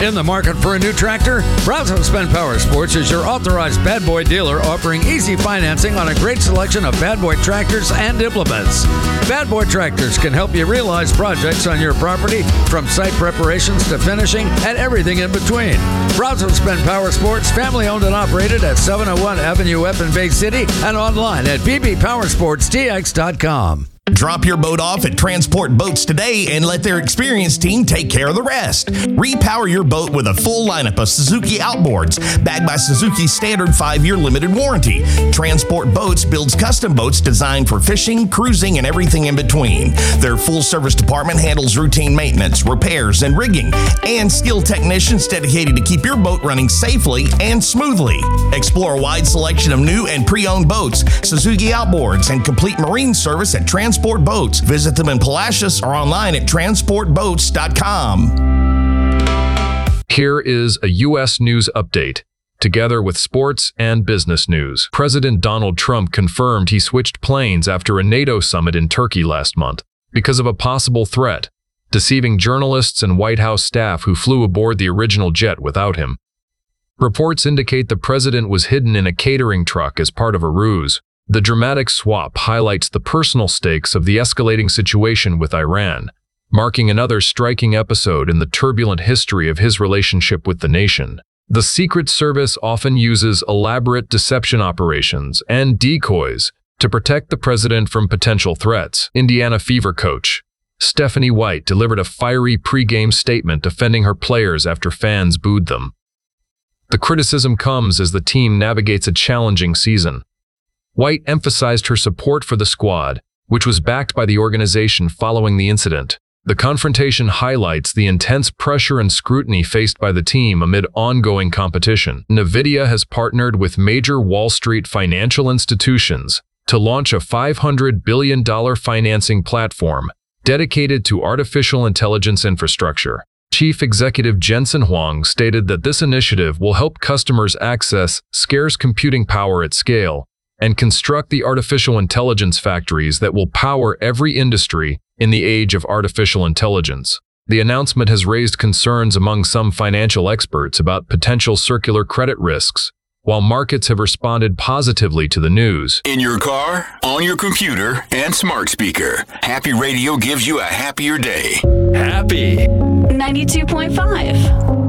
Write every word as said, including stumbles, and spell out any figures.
In the market for a new tractor? Brazos Spend Power Sports is your authorized Bad Boy dealer, offering easy financing on a great selection of Bad Boy tractors and implements. Bad Boy Tractors can help you realize projects on your property, from site preparations to finishing and everything in between. Brazos Spend Power Sports, family owned and operated at seven oh one Avenue F in Bay City and online at b b powersports t x dot com. Drop your boat off at Transport Boats today and let their experienced team take care of the rest. Repower your boat with a full lineup of Suzuki outboards, backed by Suzuki's standard five-year limited warranty. Transport Boats builds custom boats designed for fishing, cruising, and everything in between. Their full-service department handles routine maintenance, repairs, and rigging, and skilled technicians dedicated to keep your boat running safely and smoothly. Explore a wide selection of new and pre-owned boats, Suzuki outboards, and complete marine service at Transport Transport Boats. Visit them in Palacios or online at transport boats dot com. Here is a U S news update, together with sports and business news. President Donald Trump confirmed he switched planes after a NATO summit in Turkey last month because of a possible threat, deceiving journalists and White House staff who flew aboard the original jet without him. Reports indicate the president was hidden in a catering truck as part of a ruse. The dramatic swap highlights the personal stakes of the escalating situation with Iran, marking another striking episode in the turbulent history of his relationship with the nation. The Secret Service often uses elaborate deception operations and decoys to protect the president from potential threats. Indiana Fever coach Stephanie White delivered a fiery pre-game statement defending her players after fans booed them. The criticism comes as the team navigates a challenging season. White emphasized her support for the squad, which was backed by the organization following the incident. The confrontation highlights the intense pressure and scrutiny faced by the team amid ongoing competition. NVIDIA has partnered with major Wall Street financial institutions to launch a five hundred billion dollars financing platform dedicated to artificial intelligence infrastructure. Chief Executive Jensen Huang stated that this initiative will help customers access scarce computing power at scale and construct the artificial intelligence factories that will power every industry in the age of artificial intelligence. The announcement has raised concerns among some financial experts about potential circular credit risks, while markets have responded positively to the news. In your car, on your computer, and smart speaker, Happy Radio gives you a happier day. Happy ninety-two point five.